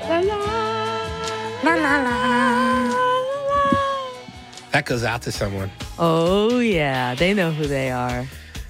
La, la, la, la, la. That goes out to someone. Oh, yeah. They know who they are.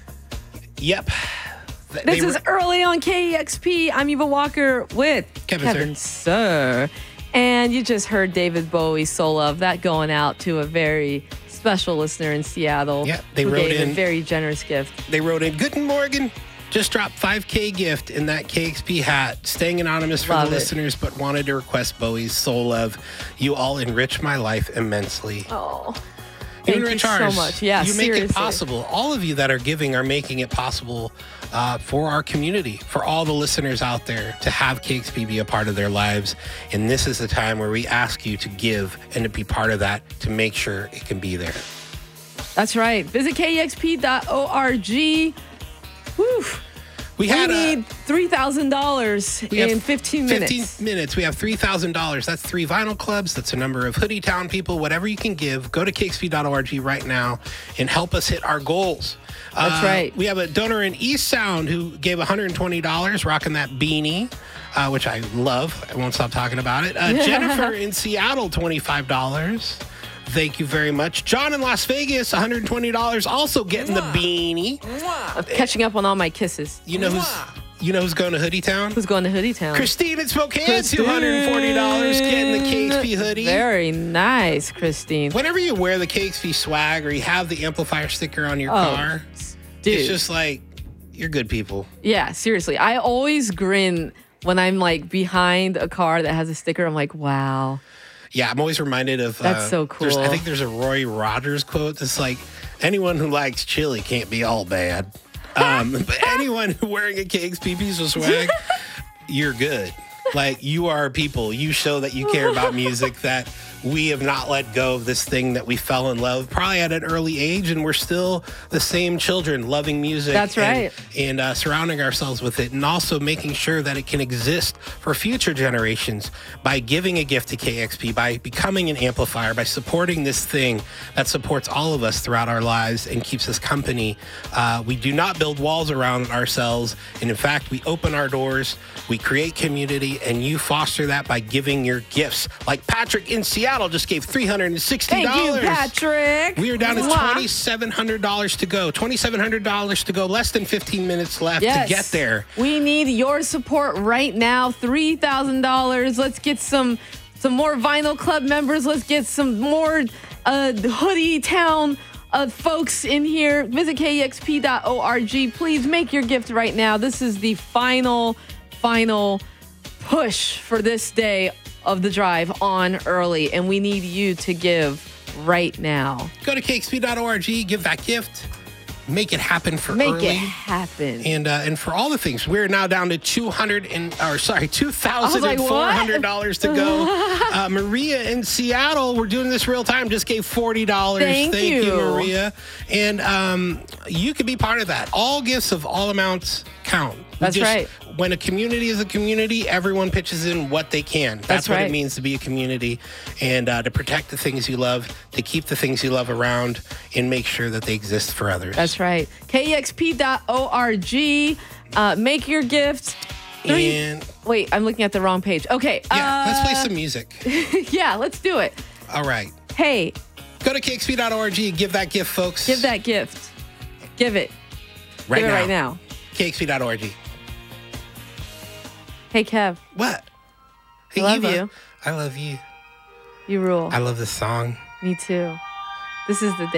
Yep. This is early on KEXP. I'm Eva Walker with Kevin Sir. And you just heard David Bowie's Soul Love. That going out to a very special listener in Seattle. Yeah, they who wrote gave in a very generous gift. They wrote in, Guten Morgen. Just dropped $5K gift in that KXP hat. Staying anonymous for Love the it. listeners, but wanted to request Bowie's Soul Love. You all enrich my life immensely. Oh, You thank you enrich so ours. much. Yeah, you make seriously. it possible. All of you that are giving are making it possible for our community, for all the listeners out there to have KXP be a part of their lives. And this is the time where we ask you to give and to be part of that, to make sure it can be there. That's right. Visit KEXP.org. Whew. We We had need $3,000 We have in 15 minutes. 15 minutes. We have $3,000. That's 3 vinyl clubs. That's a number of Hoodie Town people. Whatever you can give, go to KXP.org right now and help us hit our goals. That's right. We have a donor in East Sound who gave $120, rocking that beanie, which I love. I won't stop talking about it. Jennifer in Seattle, $25. Thank you very much. John in Las Vegas, $120, also getting the beanie. I'm catching up on all my kisses. You know who's going to Hoodie Town? Who's going to Hoodie Town? Christine in Spokane, Christine. $240, getting the KXP hoodie. Very nice, Christine. Whenever you wear the KXP swag or you have the amplifier sticker on your car, Dude. it's just like, you're good people. Yeah, seriously. I always grin when I'm like behind a car that has a sticker. I'm like, wow. Yeah, I'm always reminded of... That's so cool. I think there's a Roy Rogers quote that's like, anyone who likes chili can't be all bad. But anyone who wearing a KXP piece of swag, you're good. Like, you are people. You show that you care about music, that we have not let go of this thing that we fell in love probably at an early age, and we're still the same children loving music. That's right. And surrounding ourselves with it, and also making sure that it can exist for future generations by giving a gift to KXP, by becoming an amplifier, by supporting this thing that supports all of us throughout our lives and keeps us company. We do not build walls around ourselves, and in fact, we open our doors, we create community, and you foster that by giving your gifts. Like Patrick in Seattle just gave $360. Thank you, Patrick. We are down to Mwah. $2,700 to go. $2,700 to go. Less than 15 minutes left to get there. We need your support right now. $3,000. Let's get some more Vinyl Club members. Let's get some more Hoodie Town folks in here. Visit KEXP.org. Please make your gift right now. This is the final push for this day of the drive on early, and we need you to give right now. Go to KXP.org, give that gift, make it happen for Make early. it happen. And for all the things, we're now down to $2,400 to go. Maria in Seattle, we're doing this real time, just gave $40. Thank you. Maria. And you could be part of that. All gifts of all amounts count. That's right. When a community is a community, everyone pitches in what they can. That's what right. it means to be a community, and to protect the things you love, to keep the things you love around, and make sure that they exist for others. That's right. KEXP.org. Make your gift. Wait, I'm looking at the wrong page. Okay. Yeah, let's play some music. Yeah, let's do it. All right. Hey, Go to KXP.org. Give that gift, folks. give that gift. Give it. right give now. it right now. KXP.org. Hey, Kev. What? Hey, I love Eva. you. I love you. You rule. I love this song. Me too. This is the day.